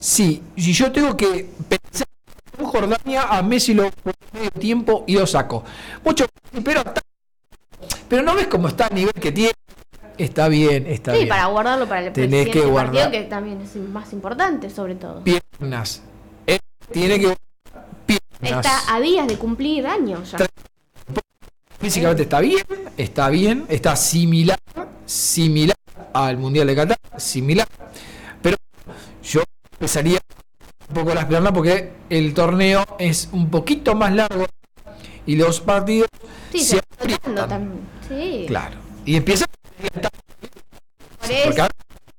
Sí, si yo tengo que pensar en Jordania, a Messi lo pongo medio tiempo y lo saco. Mucho, pero no ves cómo está el nivel que tiene. Está bien, está bien. Sí, para guardarlo para el Tenés siguiente que guardar partido, que también es más importante, sobre todo. piernas. Él tiene que piernas. Está a días de cumplir años ya. Físicamente está bien, está similar al Mundial de Qatar, similar. Pero yo empezaría un poco las piernas porque el torneo es un poquito más largo y los partidos se aprietan también. Sí. Claro. Y empieza por eso. Claro.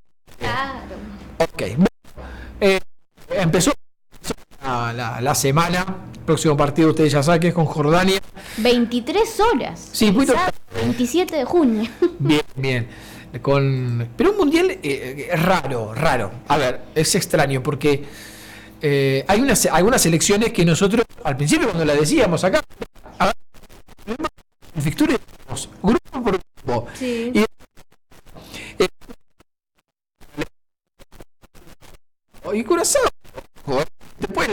Ok. Empezó la semana. Próximo partido, ustedes ya saben que es con Jordania. 23 horas. Sí, 27 de junio. Bien. Pero un mundial raro. A ver, es extraño porque hay algunas selecciones que nosotros, al principio cuando la decíamos acá, el fixture grupo por grupo. Sí. Y Curazao, después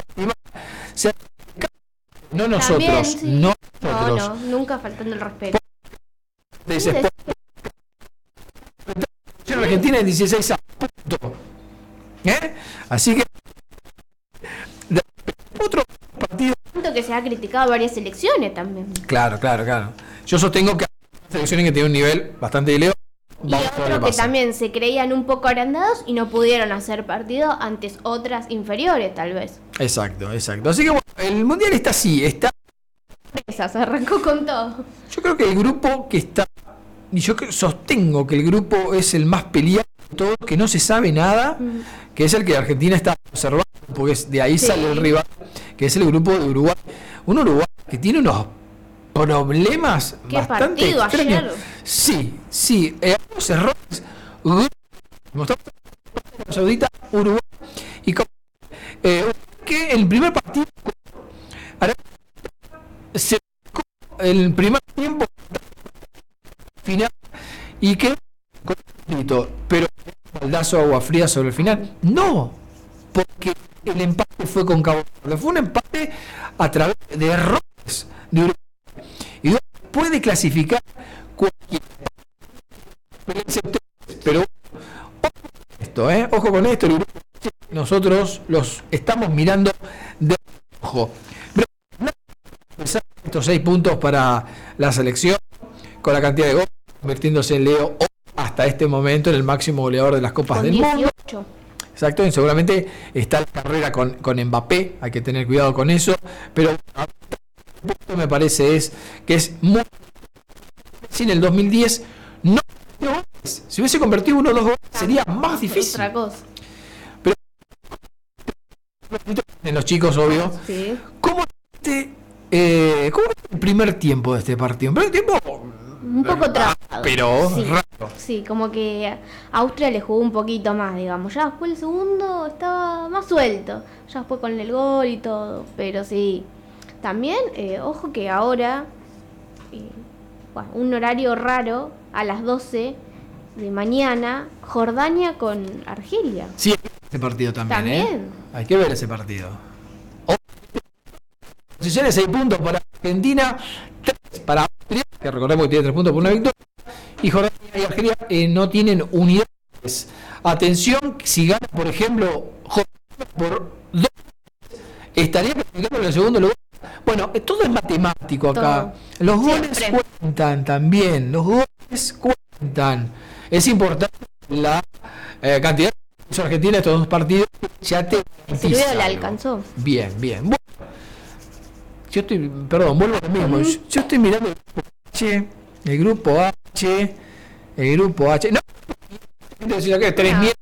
no nosotros, también, sí. no nosotros. No, nunca faltando el respeto. Argentina en 16 años. Así que otro partido. Que se ha criticado a varias selecciones también. Claro. Yo sostengo que hay selecciones que tienen un nivel bastante elevado. Y otros que también se creían un poco agrandados y no pudieron hacer partido antes otras inferiores, tal vez. Exacto. Así que bueno, el mundial está así, se arrancó con todo. Yo creo que el grupo que está, y yo sostengo que el grupo es el más peleado de todos, que no se sabe nada, que es el que Argentina está observando, porque de ahí sale el rival, que es el grupo de Uruguay. Un Uruguay que tiene unos problemas bastante extraños. Ayer. Sí, los errores. Mostramos Saudita, Uruguay y que el primer partido el primer tiempo final y que pero baldazo agua fría sobre el final. No, porque el empate fue con Cabo Verde. Fue un empate a través de errores de Uruguay. Y puede clasificar cualquier. Pero ojo con esto, nosotros los estamos mirando de ojo. Estos 6 puntos para la selección, con la cantidad de goles, convirtiéndose en Leo hasta este momento en el máximo goleador de las Copas del Mundo. Exacto, y seguramente está la carrera con Mbappé, hay que tener cuidado con eso, pero me parece que es muy... Sin el 2010 no, si hubiese convertido 1 o 2 goles sería más difícil. Otra cosa. Pero en los chicos, obvio. Sí. ¿Cómo es el primer tiempo de este partido? El primer tiempo un poco trabado, pero sí, raro. Sí, como que Austria le jugó un poquito más, digamos. Ya después el segundo estaba más suelto. Ya después con el gol y todo. Pero sí. También, ojo que ahora, un horario raro, a las 12 de mañana, Jordania con Argelia. Sí, ese partido también. Hay que ver ese partido. Posiciones 6 puntos para Argentina, 3 para Austria, que recordemos que tiene 3 puntos por una victoria, y Jordania y Argelia no tienen unidades. Atención, si gana, por ejemplo, Jordania por 2, estaría clasificando en el segundo lugar. Bueno, todo es matemático acá. Todo. Los goles cuentan también, los goles cuentan. Es importante la cantidad de Argentina estos 2 partidos. Ya te Silvio le alcanzó. Bien. Bueno, vuelvo a lo mismo. Yo estoy mirando el grupo H. No, decir que 3 miembros.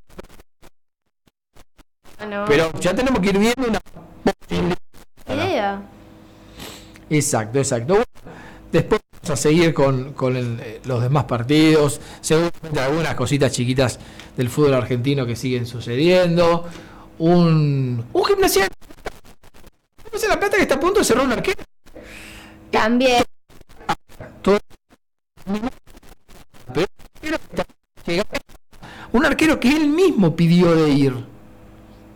No. Pero ya tenemos que ir viendo una idea. Exacto. Bueno, después vamos a seguir con los demás partidos. Seguramente algunas cositas chiquitas del fútbol argentino que siguen sucediendo. Un Gimnasia de La Plata que está a punto de cerrar un arquero. También. Un arquero que él mismo pidió de ir.